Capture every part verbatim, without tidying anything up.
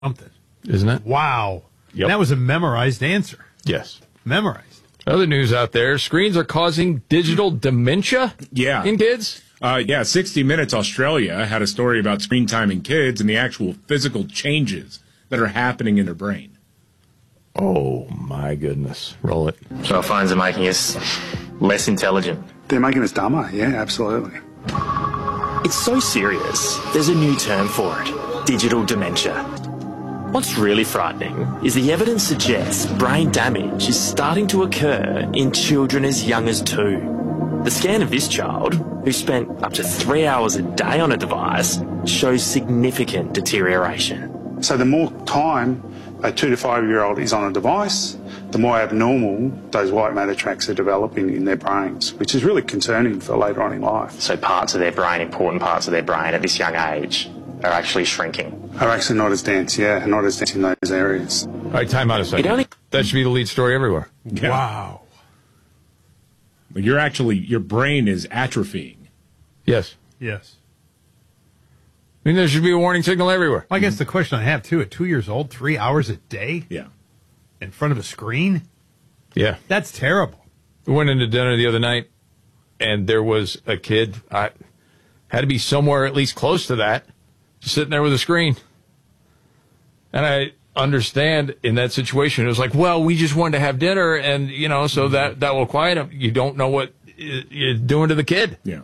something. Isn't it? Wow. Yep. And that was a memorized answer. Yes. Memorized. Other news out there, screens are causing digital dementia yeah. in kids? Uh, yeah, sixty minutes Australia had a story about screen time in kids and the actual physical changes that are happening in their brain. Oh, my goodness. Roll it. Mobile phones are making us less intelligent. They're making us dumber, yeah, absolutely. It's so serious, there's a new term for it, digital dementia. What's really frightening is the evidence suggests brain damage is starting to occur in children as young as two. The scan of this child, who spent up to three hours a day on a device, shows significant deterioration. So the more time a two to five year old is on a device, the more abnormal those white matter tracts are developing in their brains, which is really concerning for later on in life. So parts of their brain, important parts of their brain at this young age, are actually shrinking. Are actually not as dense, yeah, and not as dense in those areas. All right, time out a second. It only- That should be the lead story everywhere. Yeah. Wow. But you're actually, your brain is atrophying. Yes. Yes. I mean, there should be a warning signal everywhere. Well, I guess the question I have, too, at two years old, three hours a day Yeah. in front of a screen? Yeah. That's terrible. We went into dinner the other night, and there was a kid, I had to be somewhere at least close to that, just sitting there with a screen. And I understand in that situation, it was like, well, we just wanted to have dinner, and, you know, so that, that will quiet him. You don't know what you're doing to the kid. Yeah.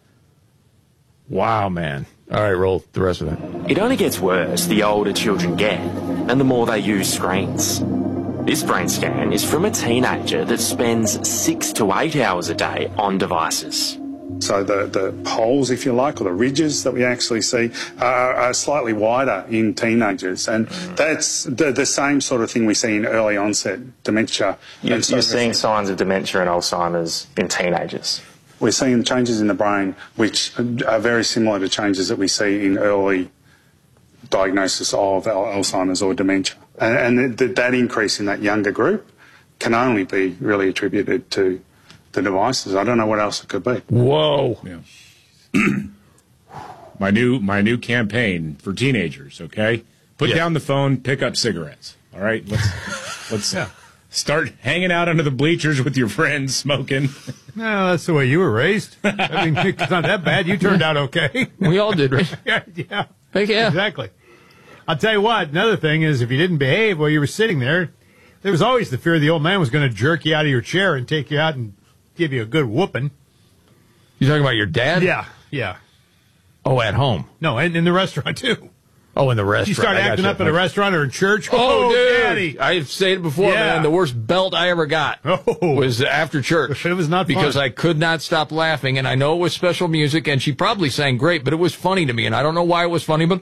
Wow, man. All right, roll the rest of that. It only gets worse the older children get and the more they use screens. This brain scan is from a teenager that spends six to eight hours a day on devices. So the, the holes, if you like, or the ridges that we actually see are, are slightly wider in teenagers. And that's the, the same sort of thing we see in early onset dementia. You're, And so you're seeing signs of dementia and Alzheimer's in teenagers. We're seeing changes in the brain which are very similar to changes that we see in early diagnosis of al- Alzheimer's or dementia. And, and th- that increase in that younger group can only be really attributed to the devices. I don't know what else it could be. Whoa. Yeah. my new my new campaign for teenagers, okay? Put Yeah. down the phone, pick up cigarettes. All right? Let's let's Yeah. start hanging out under the bleachers with your friends smoking. No, that's the way you were raised. I mean, it's not that bad. You turned out okay. We all did, right? yeah, yeah. Heck yeah. Exactly. I'll tell you what, another thing is if you didn't behave while you were sitting there, there was always the fear the old man was going to jerk you out of your chair and take you out and give you a good whooping. You talking about your dad? Yeah, yeah. Oh, at home. No, and in the restaurant, too. Oh, in the restaurant. You start I acting gotcha. up at a restaurant or in church. Oh, dude. Daddy. I've said it before, Yeah. man. The worst belt I ever got Oh. was after church. It was not fun. Because I could not stop laughing, and I know it was special music, and she probably sang great, but it was funny to me, and I don't know why it was funny, but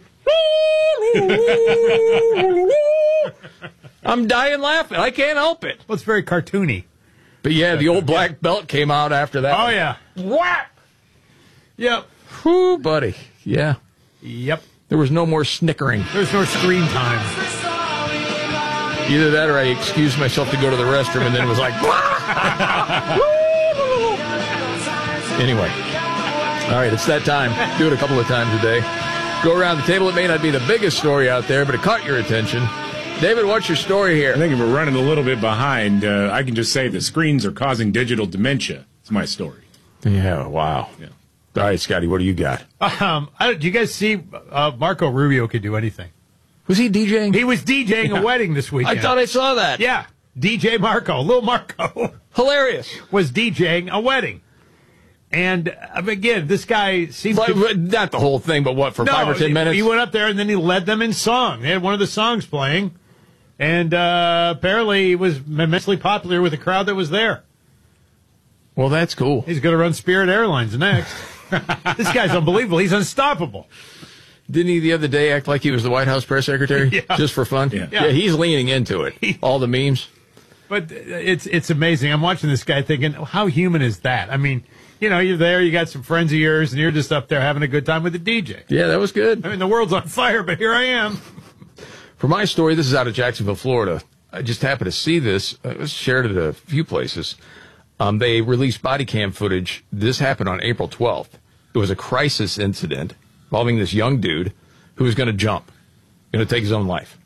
I'm dying laughing. I can't help it. Well, it's very cartoony. But yeah, the old black belt came out after that. Oh, yeah. Whap! Yep. Whew, buddy. Yeah. Yep. There was no more snickering. There's no screen time. Either that or I excused myself to go to the restroom and then it was like, anyway. All right, it's that time. Do it a couple of times a day. Go around the table. It may not be the biggest story out there, but it caught your attention. David, what's your story here? I think if we're running a little bit behind, uh, I can just say the screens are causing digital dementia. It's my story. Yeah, wow. Yeah. All right, Scotty, what do you got? Um, I, do you guys see uh, Marco Rubio could do anything? Was he DJing? He was DJing Yeah. a wedding this weekend. I thought I saw that. Yeah, D J Marco, Lil Marco, Hilarious. was DJing a wedding. And uh, again, this guy seems Like, to... not the whole thing, but what, for No, five or ten he- minutes? He went up there and then he led them in song. They had one of the songs playing. And uh, apparently he was immensely popular with the crowd that was there. Well, that's cool. He's going to run Spirit Airlines next. This guy's unbelievable. He's unstoppable. Didn't he the other day act like he was the White House press secretary? Yeah. Just for fun? Yeah. yeah, he's leaning into it. All the memes. But it's it's amazing. I'm watching this guy thinking, how human is that? I mean, you know, you're there, you got some friends of yours, and you're just up there having a good time with the D J. Yeah, that was good. I mean, the world's on fire, but here I am. For my story, this is out of Jacksonville, Florida. I just happened to see this. It was shared at a few places. Um, they released body cam footage. This happened on April twelfth. It was a crisis incident involving this young dude who was going to jump. going to take his own life.